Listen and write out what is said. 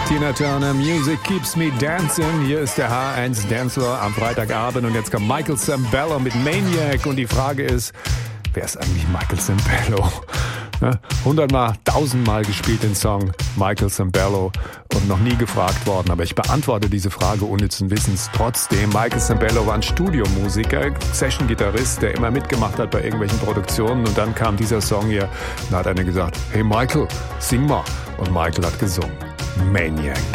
Tina Turner, Music Keeps Me Dancing. Hier ist der H1 Dancefloor am Freitagabend und jetzt kommt Michael Sembello mit Maniac. Und die Frage ist, wer ist eigentlich Michael Sembello? 100-mal, 1000-mal gespielt den Song Michael Sembello und noch nie gefragt worden. Aber ich beantworte diese Frage unnützen Wissens trotzdem. Michael Sembello war ein Studiomusiker, Session-Gitarrist, der immer mitgemacht hat bei irgendwelchen Produktionen. Und dann kam dieser Song hier und da hat einer gesagt, hey Michael, sing mal. Und Michael hat gesungen. Maniac.